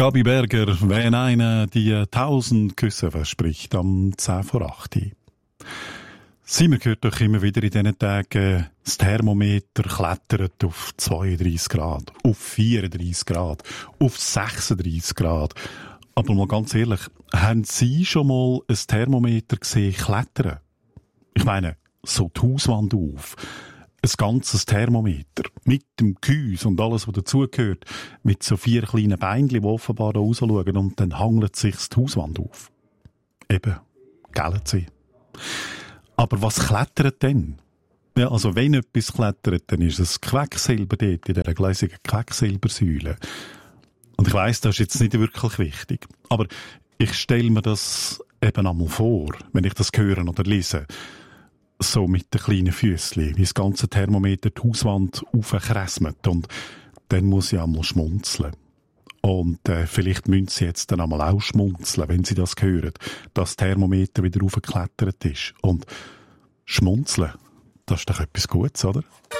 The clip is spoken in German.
Gabi Berger, wenn einer die 1000 Küsse verspricht, am 10 vor 8. Simon hört doch immer wieder in diesen Tagen, das Thermometer klettert auf 32 Grad, auf 34 Grad, auf 36 Grad. Aber mal ganz ehrlich, haben Sie schon mal ein Thermometer gesehen klettern? Ich meine, so die Hauswand auf. Ein ganzes Thermometer. Mit dem Gehäuse und alles, was dazugehört. Mit so 4 kleinen Beinchen, die offenbar da rausschauen. Und dann hangelt sich die Hauswand auf. Eben, gell Sie. Aber was klettert denn? Ja, also wenn etwas klettert, dann ist es Quecksilber dort in dieser gläsigen Quecksilbersäule. Und ich weiss, das ist jetzt nicht wirklich wichtig. Aber ich stelle mir das eben einmal vor, wenn ich das höre oder lese. So mit den kleinen Füßchen, wie das ganze Thermometer die Hauswand aufkräsmet. Und dann muss ich einmal schmunzeln. Und vielleicht müssen Sie jetzt dann einmal auch schmunzeln, wenn Sie das hören, dass das Thermometer wieder aufgeklettert ist. Und schmunzeln, das ist doch etwas Gutes, oder?